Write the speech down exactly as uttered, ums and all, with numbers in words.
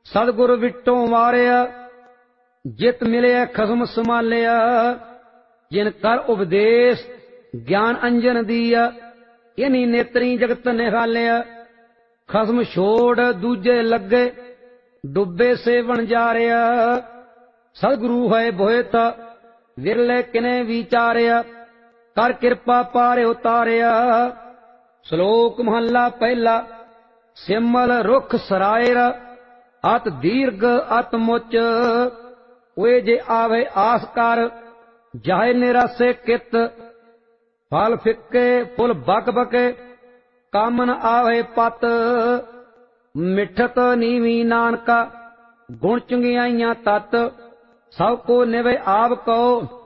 सतगुर विटों मारिया जित मिलिया खसम संभालिया। जिन कर उपदेश ज्ञान अंजन दिया इन्हीं नेत्री जगत निहालिया। खसम छोड़ दूजे लगे डुबे सेवन जा रहा। सतगुरु है बोहता विरले किने विचारिया कर कृपा पारे उतारिया। श्लोक महला पहला सिमल रुख सरायर अत दीर्घ अत मुच। वे जे आवे आस कर जाए निरासे कित। फल फिक्के फुल बक बके कामन आवे पत। मिठत नीवी नानका गुण चुंगियाइयां तत। सब को निवे आप कहो